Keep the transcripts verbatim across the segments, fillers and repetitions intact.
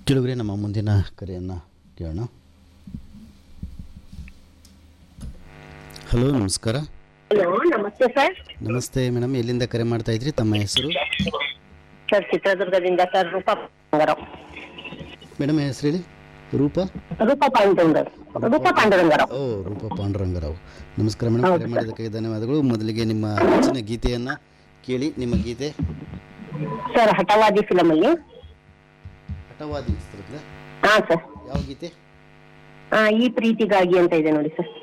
ಕೆಲವರೇ ನಮ್ಮ ಮುಂದಿನ ಕರೆಯನ್ನು ಕೇಳೋಣ. ಹಲೋ, ನಮಸ್ಕಾರ. ಹಲೋ, ನಮಸ್ತೆ ಸರ್. ನಮಸ್ತೆ ಮೇಡಮ್, ಎಲ್ಲಿಂದ ಕರೆ ಮಾಡ್ತಾ ಇದ್ರಿ? ತಮ್ಮ ಹೆಸರು? ಸರ್, ಚಿತ್ರದುರ್ಗದಿಂದ ಸರ್. ರೂಪಾ ಪಾಂಡುರಂಗರಾವ್. ಮೇಡಮ್ ಹೆಸರು ಹೇಳಿ. ರೂಪಾ ರೂಪಾ ಪಾಂಡುರಂಗರಾವ್. ರೂಪಾ ಪಾಂಡುರಂಗರಾವ್. ಓ, ರೂಪಾ ಪಾಂಡುರಂಗರಾವ್. ನಮಸ್ಕಾರ ಮೇಡಮ್, ಕರೆ ಮಾಡಿದ್ದಕ್ಕೆ ಧನ್ಯವಾದಗಳು. ಮೊದಲಿಗೆ ನಿಮ್ಮ ನೆಚ್ಚಿನ ಗೀತೆಯನ್ನು ಕೇಳಿ. ನಿಮ್ಮ ಗೀತೆ ಸರ್ ಹಠವಾದಿ ಫಿಲಮ್ ಅಲ್ಲಿ. ಹಠವಾದಿ ಚಿತ್ರಕ್ಕೆ ಹಾ ಸರ್. ಯಾವ ಗೀತೆ? ಹಾ, ಈ ಪ್ರೀತಿಗಾಗಿ ಅಂತ ಇದೆ ನೋಡಿ ಸರ್.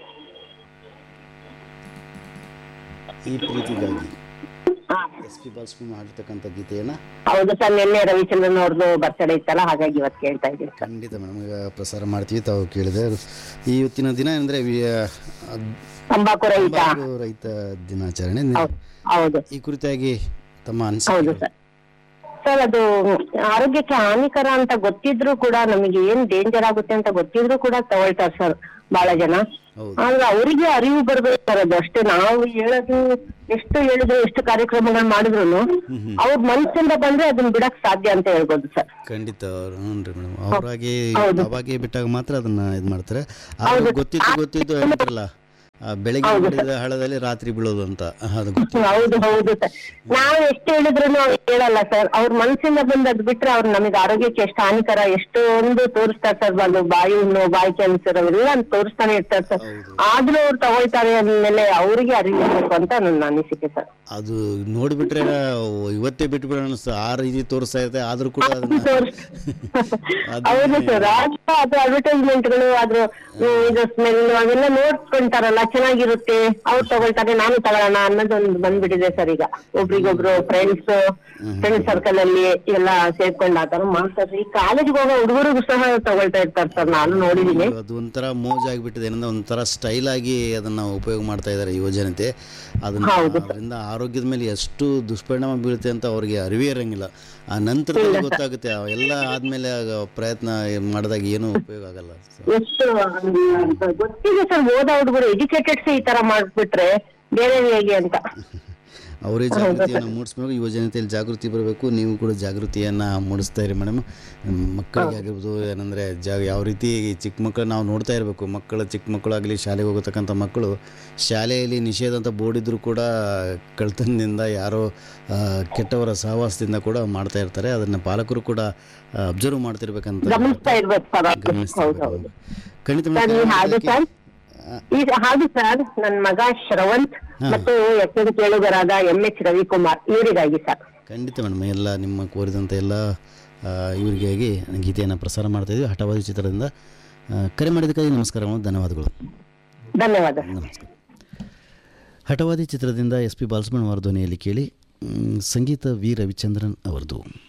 ಈ ಪ್ರೀತಿಗಾಗಿ ಹಾ, ಎಸ್ ಪಿ ಬಾಲಸುಬ್ರಹ್ಮಣ್ಯ ಹಾಡಿರ್ತಕ್ಕಂಥ ಗೀತೆಯನ್ನು. ಹೌದು ಸರ್. ನಿನ್ನೆ ರವಿಚಂದ್ರನ್ ಅವ್ರದ್ದು ಬರ್ತ್ಡೇ ಇತ್ತಲ್ಲ, ಹಾಗಾಗಿ ಇವತ್ತು ಕೇಳ್ತಾ ಇದ್ದೀನಿ ಸರ್. ಖಂಡಿತ ಮೇಡಮ್, ಈಗ ಪ್ರಸಾರ ಮಾಡ್ತೀವಿ. ತಾವು ಕೇಳಿದೆ. ಇವತ್ತಿನ ದಿನ ಅಂದರೆ ತಂಬಾಕು ರಹಿತ ತಂಬಾಕು ರಹಿತ ದಿನಾಚರಣೆ. ಹೌದು. ಈ ಕುರಿತಾಗಿ ತಮ್ಮ ಹೌದು ಅನಿಸಿಕೆ? ಸರ್. ಸರ್, ಅದು ಆರೋಗ್ಯಕ್ಕೆ ಹಾನಿಕರ ಅಂತ ಗೊತ್ತಿದ್ರು ಕೂಡ, ನಮಗೆ ಏನ್ ಡೇಂಜರ್ ಆಗುತ್ತೆ ಅಂತ ಗೊತ್ತಿದ್ರು ಕೂಡ ತಗೊಳ್ತಾರೆ ಸರ್ ಬಹಳ ಜನ. ಆದ್ರೆ ಅವರಿಗೆ ಅರಿವು ಬರ್ಬೇಕು ಸರ್. ಅದು ಅಷ್ಟೇ. ನಾವು ಹೇಳೋದು ಎಷ್ಟು ಹೇಳಿದ್ರು, ಎಷ್ಟು ಕಾರ್ಯಕ್ರಮಗಳು ಮಾಡಿದ್ರು ಅವ್ರ ಮನಸ್ಸಿಂದ ಬಂದ್ರೆ ಅದನ್ನ ಬಿಡಕ್ ಸಾಧ್ಯ ಅಂತ ಹೇಳ್ಬೋದು ಸರ್. ಖಂಡಿತ. ಅವ್ರು ಹ್ಞೂ ರೀ ಮೇಡಮ್, ಅವರಾಗಿ ಅವಾಗೆ ಬಿಟ್ಟಾಗ ಮಾತ್ರ ಅದನ್ನ ಇದು ಮಾಡ್ತಾರೆ. ಗೊತ್ತಿದ್ದು ಗೊತ್ತಿದ್ದು ಹೇಳ್ತಾರಲ್ಲ, ಬೆಳಿಗ್ಗೆ ಬಿಡಿದ ಹಳ್ಳದಲ್ಲಿ ರಾತ್ರಿ ಬೀಳೋದು ಅಂತ. ಅದು ಹೌದು ಹೌದು ಸರ್. ನಾವು ಎಷ್ಟು ಹೇಳಿದ್ರು ಹೇಳಲ್ಲ ಸರ್. ಅವ್ರ ಮನಸ್ಸಿಂದ ಬಂದು ಅದ್ ಬಿಟ್ರೆ ಅವ್ರು ನಮಗೆ ಆರೋಗ್ಯಕ್ಕೆ ಎಷ್ಟು ಹಾನಿಕರ ಎಷ್ಟೊಂದು ತೋರಿಸ್ತಾರೆ ಸರ್. ಅದು ಬಾಯಿ ಹುಣ್ಣು, ಬಾಯಿ ಕ್ಯಾನ್ಸರ್ ಅವೆಲ್ಲ ತೋರಿಸ್ತಾನೆ ಇರ್ತಾರೆ ಸರ್. ಆದ್ರೂ ಅವ್ರು ತಗೊಳ್ತಾರೆ ಅಂದ್ಮೇಲೆ ಅವ್ರಿಗೆ ಅರಿವಿರ್ಬೇಕು ಅಂತ ನನ್ನ ಅನಿಸಿಕೆ ಸರ್. ಅದು ನೋಡ್ಬಿಟ್ರೆ ಇವತ್ತೇ ಬಿಟ್ಬಿಡೋಣ ಅನಿಸ್ತು. ಆ ರೀತಿ ತೋರಿಸ್ತಾ ಇರುತ್ತೆ. ಆದ್ರೂ ಕೂಡ ಹೌದು ಸರ್. ಅದು ಅಡ್ವರ್ಟೈಸ್ಮೆಂಟ್ಗಳು, ಅದ್ರ ಇದು ಸ್ಮೆಲ್ ಅವೆಲ್ಲ ನೋಡ್ಕೊಂತಾರಲ್ಲ, ಚೆನ್ನಾಗಿರುತ್ತೆ, ಅವ್ರು ತಗೊಳ್ತಾರೆ, ನಾನು ತಗೊಳ್ಳೋಣ ಅನ್ನೋದೊಂದು ಬಂದ್ಬಿಟ್ಟಿದೆ ಸರ್ ಈಗ. ಒಬ್ರಿಗೊಬ್ರು ಫ್ರೆಂಡ್ಸ್ ಫ್ರೆಂಡ್ ಸರ್ಕಲ್ ಅಲ್ಲಿ ಎಲ್ಲ ಸೇರ್ಕೊಂಡು ಆತರ ಮಾಡ್ತಾರೆ. ಈ ಕಾಲೇಜ್ಗೆ ಹೋಗೋ ಹುಡುಗರಿಗೂ ಸಹ ತಗೊಳ್ತಾ ಇರ್ತಾರೆ ಸರ್, ನಾನು ನೋಡಿದೀನಿ. ಅದು ಒಂಥರ ಮೋಜ್ ಆಗಿಬಿಟ್ಟಿದೆ. ಏನಂದ್ರೆ ಒಂಥರ ಸ್ಟೈಲ್ ಆಗಿ ಅದನ್ನ ಉಪಯೋಗ ಮಾಡ್ತಾ ಇದ್ದಾರೆ ಯುವ ಜನತೆ. ಅದನ್ನ ಅದರಿಂದ ಆರೋಗ್ಯದ ಮೇಲೆ ಎಷ್ಟು ದುಷ್ಪರಿಣಾಮ ಬೀಳುತ್ತೆ ಅಂತ ಅವ್ರಿಗೆ ಅರಿವೇ ಇರಂಗಿಲ್ಲ. ಆ ನಂತರದಲ್ಲಿ ಗೊತ್ತಾಗುತ್ತೆ. ಎಲ್ಲ ಆದ್ಮೇಲೆ ಪ್ರಯತ್ನ ಮಾಡಿದಾಗ ಏನು ಉಪಯೋಗ ಆಗಲ್ಲ. ಎಷ್ಟು ಗೊತ್ತಿದೆ ಸರ್. ಓದೋ ಹುಡುಗರು ಎಜುಕೇಟೆಡ್ಸ್ ಈ ತರ ಮಾಡ್ಬಿಟ್ರೆ ಬೇರೆ ಹೇಗೆ ಅಂತ ಅವರೇ ಜಾಗೃತಿಯನ್ನು ಮೂಡಿಸ್ಬೇಕು. ಯುವ ಜನತೆಯಲ್ಲಿ ಜಾಗೃತಿ ಬರಬೇಕು. ನೀವು ಕೂಡ ಜಾಗೃತಿಯನ್ನು ಮೂಡಿಸ್ತಾ ಇರಿ ಮೇಡಮ್. ಮಕ್ಕಳಿಗೆ ಆಗಿರ್ಬೋದು, ಏನಂದರೆ ಜಾ ಯಾವ ರೀತಿ ಚಿಕ್ಕ ಮಕ್ಕಳು ನಾವು ನೋಡ್ತಾ ಇರಬೇಕು. ಮಕ್ಕಳು ಚಿಕ್ಕ ಮಕ್ಕಳಾಗಲಿ, ಶಾಲೆಗೆ ಹೋಗತಕ್ಕಂಥ ಮಕ್ಕಳು ಶಾಲೆಯಲ್ಲಿ ನಿಷೇಧ ಅಂತ ಬೋರ್ಡ್ ಇದ್ದರೂ ಕೂಡ ಕಳ್ತನದಿಂದ ಯಾರೋ ಕೆಟ್ಟವರ ಸಹವಾಸದಿಂದ ಕೂಡ ಮಾಡ್ತಾ ಇರ್ತಾರೆ. ಅದನ್ನು ಪಾಲಕರು ಕೂಡ ಅಬ್ಸರ್ವ್ ಮಾಡ್ತಿರ್ಬೇಕಂತ ಗಮನಿಸ್ತಾ ಇರ್ಬೇಕು. ಖಂಡಿತ. ಈಗ ಹಾಗೆ ಸರ್, ನನ್ನ ಮಗ ಶ್ರವಂತ್ ಮತ್ತು FM ಕೇಳುಗರಾದ M H Ravikumar ಇವರಿಗಾಗಿ sir. ಖಂಡಿತ ಮೇಡಮ್, ಎಲ್ಲ ನಿಮ್ಮ ಕೋರಿದಂಥ ಎಲ್ಲ ಇವರಿಗಾಗಿ ಗೀತೆಯನ್ನು ಪ್ರಸಾರ ಮಾಡ್ತಾ ಇದ್ದೀವಿ. ಹಠವಾದಿ ಚಿತ್ರದಿಂದ ಕರೆ ಮಾಡಿದ್ದಕ್ಕಾಗಿ ನಮಸ್ಕಾರ, ಧನ್ಯವಾದಗಳು. ಧನ್ಯವಾದ. ನಮಸ್ಕಾರ. ಹಠವಾದಿ ಚಿತ್ರದಿಂದ ಎಸ್ ಪಿ ಬಾಲಸುಬ್ರಹ್ಮಣ್ಯ ಅವರ ಧ್ವನಿಯಲ್ಲಿ ಕೇಳಿ. ಸಂಗೀತ ವಿ ರವಿಚಂದ್ರನ್ ಅವರದು.